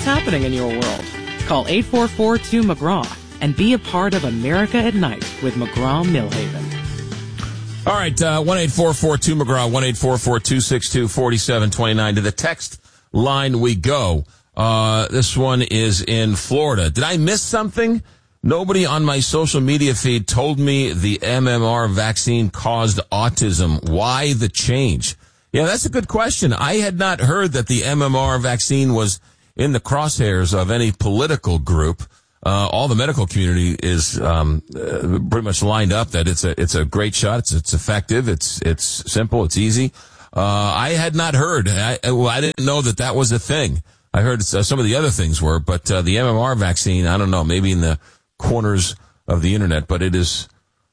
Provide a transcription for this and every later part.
what's happening in your world. Call 844-2-McGraw and be a part of America at Night with McGraw-Millhaven. All right, 1-844-2-McGraw, 1-844-262-4729. To the text line we go. This one is in Florida. Did I miss something? Nobody on my social media feed told me the MMR vaccine caused autism. Why the change? Yeah, that's a good question. I had not heard that the MMR vaccine was in the crosshairs of any political group. All the medical community is pretty much lined up that it's a great shot. It's effective. It's simple. It's easy. I had not heard. I didn't know that was a thing. I heard some of the other things were, but the MMR vaccine, I don't know, maybe in the corners of the internet, but it is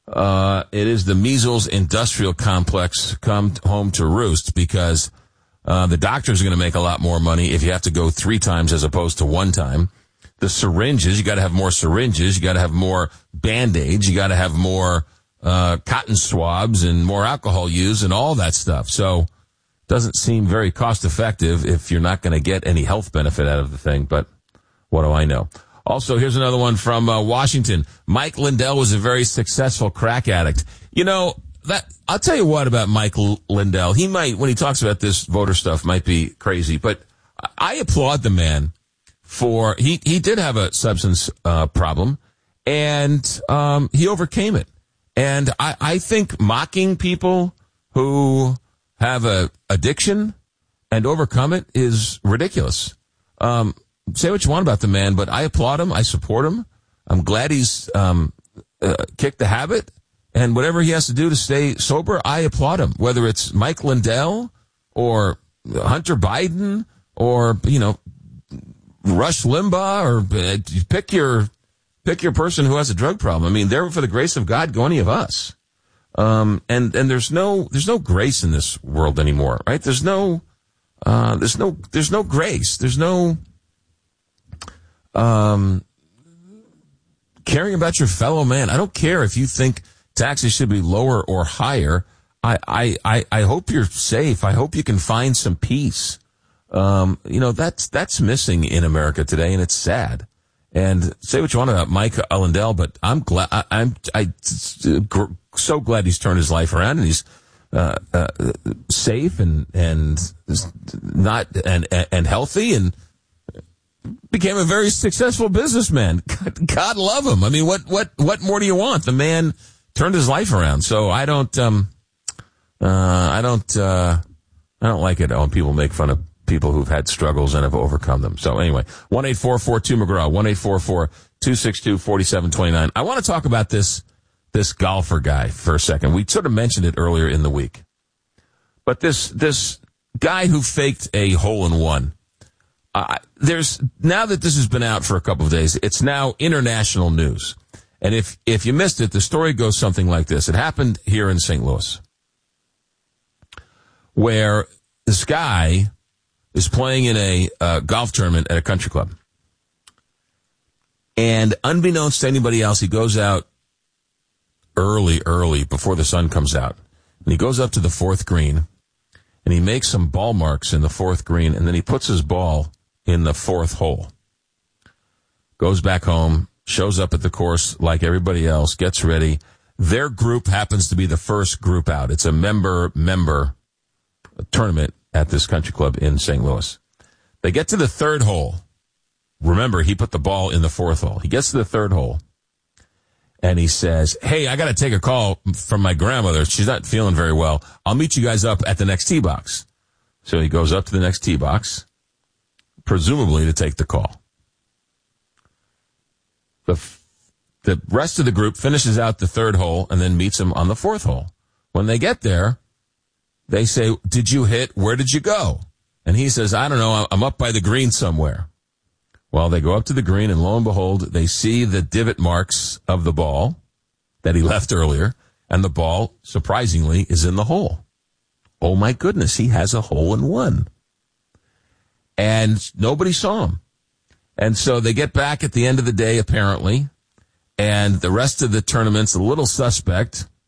the measles industrial complex come home to roost, because the doctors are going to make a lot more money if you have to go 3 times as opposed to 1 time. The syringes, you got to have more syringes, you got to have more Band-Aids, you got to have more cotton swabs and more alcohol used and all that stuff. So doesn't seem very cost effective if you're not going to get any health benefit out of the thing, but what do I know? Also, here's another one from Washington. Mike Lindell was a very successful crack addict. You know, I'll tell you what about Mike Lindell. He might, when he talks about this voter stuff, might be crazy, but I applaud the man for, he did have a substance problem, and he overcame it. And I think mocking people who have a addiction and overcome it is ridiculous. Say what you want about the man, but I applaud him. I support him. I'm glad he's kicked the habit, and whatever he has to do to stay sober, I applaud him. Whether it's Mike Lindell or Hunter Biden or, Rush Limbaugh, or pick your person who has a drug problem. I mean, there for the grace of God go any of us. And there's no grace in this world anymore, right? There's no grace. There's no caring about your fellow man. I don't care if you think taxes should be lower or higher. I hope you're safe. I hope you can find some peace. That's missing in America today, and it's sad. And say what you want about Mike Lindell, but I'm glad, I'm so glad he's turned his life around, and he's safe and not and healthy, and became a very successful businessman. God love him. I mean, what more do you want? The man turned his life around. So I don't like it when people make fun of people who've had struggles and have overcome them. So anyway, 1-844-2-McGraw, 1-844-262-4729. I want to talk about this golfer guy for a second. We sort of mentioned it earlier in the week. But this guy who faked a hole-in-one, now that this has been out for a couple of days, it's now international news. And if you missed it, the story goes something like this. It happened here in St. Louis, where this guy is playing in a golf tournament at a country club. And unbeknownst to anybody else, he goes out early, before the sun comes out. And he goes up to the 4th green, and he makes some ball marks in the 4th green, and then he puts his ball in the 4th hole. Goes back home, shows up at the course like everybody else, gets ready. Their group happens to be the first group out. It's a member tournament at this country club in St. Louis. They get to the 3rd hole. Remember, he put the ball in the 4th hole. He gets to the 3rd hole, and he says, "Hey, I got to take a call from my grandmother. She's not feeling very well. I'll meet you guys up at the next tee box." So he goes up to the next tee box, presumably to take the call. The rest of the group finishes out the 3rd hole and then meets him on the 4th hole. When they get there, they say, "Did you hit? Where did you go?" And he says, "I don't know. I'm up by the green somewhere." Well, they go up to the green, and lo and behold, they see the divot marks of the ball that he left earlier, and the ball, surprisingly, is in the hole. Oh, my goodness, he has a hole-in-one. And nobody saw him. And so they get back at the end of the day, apparently, and the rest of the tournament's a little suspect.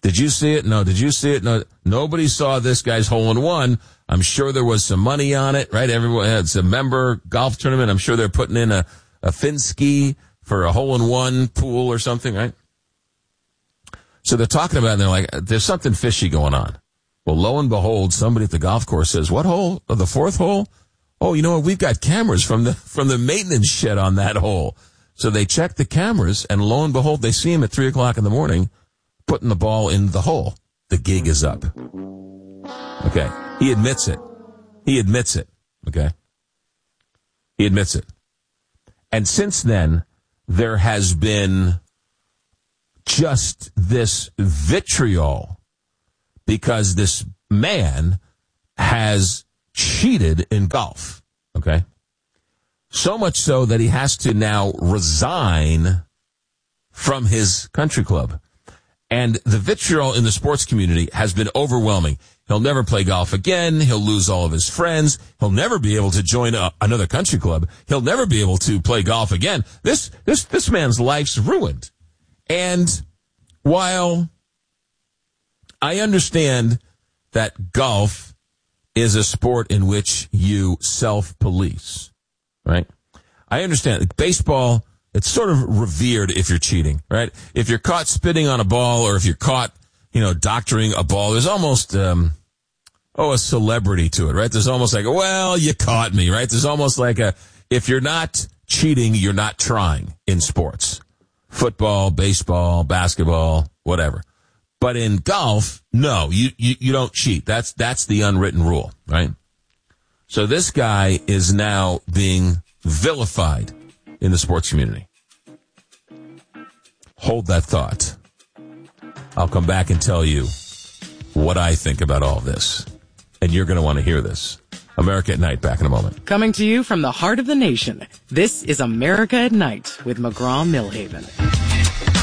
Did you see it? No. Did you see it? No. Nobody saw this guy's hole-in-one. I'm sure there was some money on it, right? Everyone, it's a member golf tournament. I'm sure they're putting in a Finski for a hole-in-one pool or something, right? So they're talking about it, and they're like, there's something fishy going on. Well, lo and behold, somebody at the golf course says, what hole? Oh, the fourth hole? Oh, you know what? We've got cameras from the maintenance shed on that hole. So they check the cameras, and lo and behold, they see him at 3 o'clock in the morning putting the ball in the hole. The gig is up. Okay. He admits it. Okay. He admits it. And since then, there has been just this vitriol because this man has cheated in golf. Okay. So much so that he has to now resign from his country club. And the vitriol in the sports community has been overwhelming. He'll never play golf again. He'll lose all of his friends. He'll never be able to join another country club. He'll never be able to play golf again. This man's life's ruined. And while I understand that golf is a sport in which you self-police, right? I understand. Baseball, it's sort of revered if you're cheating, right? If you're caught spitting on a ball or if you're caught, doctoring a ball, there's almost, a celebrity to it, right? There's almost like, well, you caught me, right? There's almost like if you're not cheating, you're not trying in sports. Football, baseball, basketball, whatever. But in golf, no, you don't cheat. That's the unwritten rule, right? So this guy is now being vilified in the sports community. Hold that thought. I'll come back and tell you what I think about all this. And you're going to want to hear this. America at Night, back in a moment. Coming to you from the heart of the nation, this is America at Night with McGraw-Milhaven.